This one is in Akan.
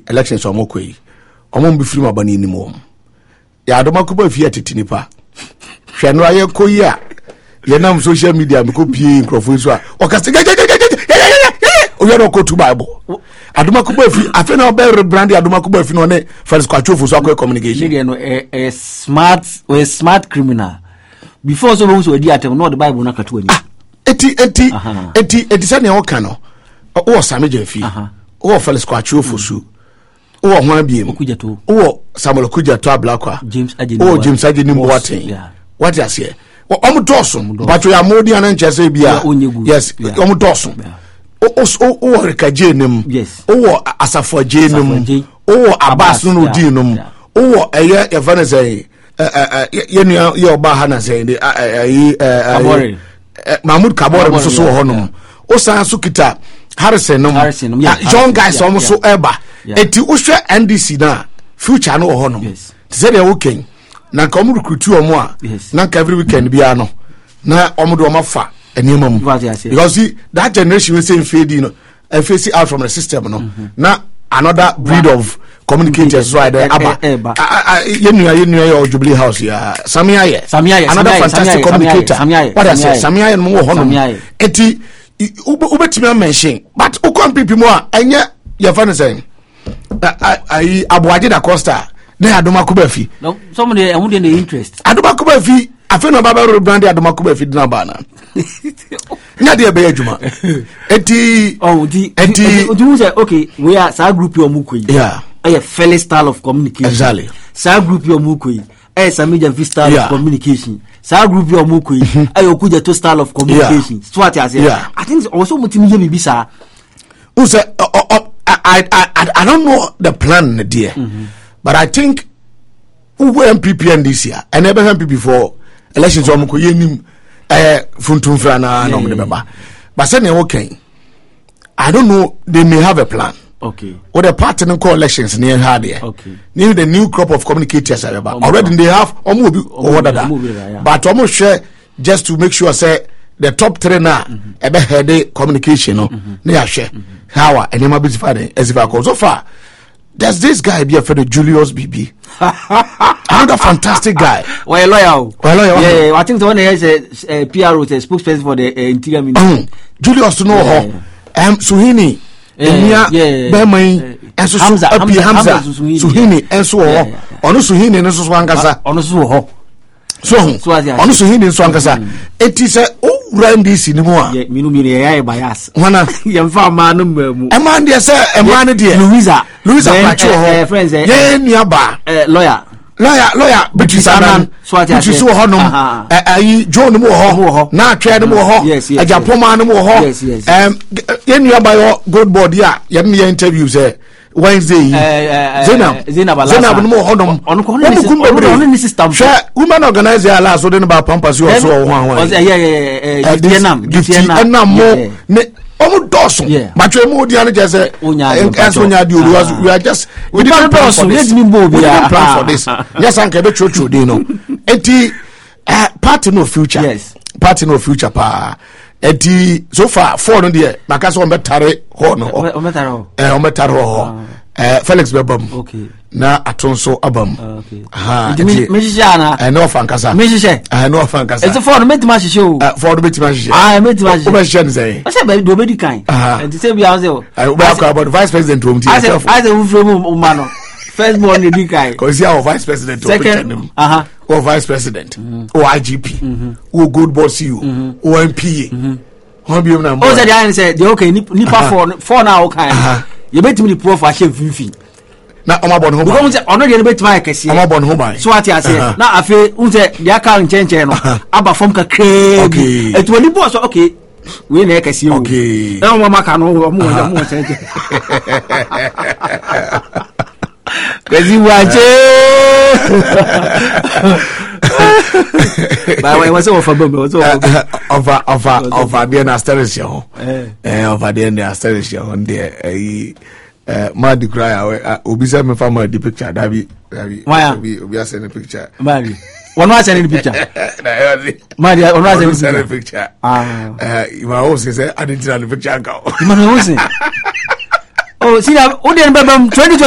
elections omokoi omom bi free mabani ni mom ya adoma kuba fi atitinipa hwe no aye koyi a ye nam social media me ko pie nkrofo so a o ka o yero ko to bible adoma kuba fi afi na obe rebrand adoma kuba fi no ne first kwatwofo so akọ communication nigga no a smart criminal before so we di atem no the bible na kato ani eti se ne o ka no o sameje fi o first kwatwofo so o ho abiem o Samuel Kujato ablakwa James Ajeni Mboaten what you say o doso but we are modi an nchese bia yes o doso o rekaje nim o asafo je nim o Abbas no di nim o eye evanese yenu ye oba ha na say Mahmoud Kabore so ho no o san so kita Harrison no young guys almost so eba eti uhwe NDC na future no ho no say dey okay na ka omu recruit omu a na ka every weekend bia no na omu do mafa enema mu because see that generation we say fade no face out from the system no na another breed of communicators right there aba yenu your Jubilee House ya Samia another fantastic communicator what I say Samia no ho no eti ubetimi mention but ukon pipi mo a enye your fan say I Abuaje da Costa na Adoma Kubafi no somebody I want the interest Adoma Kubafi afi no baba rebrand Adoma Kubafi na ba na na dey be adwuma eti you say okay we are sa group your mukoi yeah a fairly style of communication exactly sa group your mukoi some major style of communication sa group your mukoi ayokuja to style of communication so what I say I think also mutimi je bibi sa who say I don't know the plan dear but I think who MPP and this year and never MPP for elections or mko yenim funtum frana no me baba but say okay I don't know they may have a plan okay or the party and coalitions near hard here okay near the new crop of communicators already they have but almost share just to make sure say the top trainer ebe head communication no na share how and him be father as if I call so far there's this guy be a friend Julius BB another fantastic guy well lawyer yeah I think the one is a PRO a spokesperson for the interior ministry Julius no ho Suhini Enia Bemai enso Hamza Suhini enso ho ono Suhini enso so ankasa ono so ho so ono Suhini enso ankasa eti se Randy ni mo a minu ya bias wana yemfa ma no mamu e man de se e man de Louisa Pacho ho friends ye niaba lawyer Betisanan so ho no ayi John mo ho na atwe de mo ho ajapoma no mo ho ye niaba yo good board ya ye me interview say Wednesday Zainab no ho no on ni system women organizer ala so de no ba pampas yo so ho Vietnam mo ne omo doso matwe mo di ane jese enso nya di we are just we didn't plan for this plan for this yes anke be true dey no eti party no future pa eti so far for no dey makasa on betare ho no on betare ho Felix Bebam okay na atonso abam me shishana no fankasa me shishe no fankasa it's for metima shishe o for metima shishe metima shishe o be shishe say o say do be di kan and say be house o we have about vice president to I say we from mano first born di kan cause our vice president to second or vice president or IGP or good boss you or MPA how be na o say dey say dey okay nipa for now kan you bet me the profile chef finfin na omabon ho because say ono dey bet my kese omabon ho ban so what you say na afi unse dey aka nchenchen no aba form ka crazy eto ni boss okay we na kese o okay na mama ka no mo nchenchen kazi wache ba we was over there na stairs yo over there na stairs yo on there Madi cry obi say me fa ma di picture dabi obi send the picture Madi one was sending the picture Madi one was sending the picture you also say I didn't see the picture go oh see that o dey 2020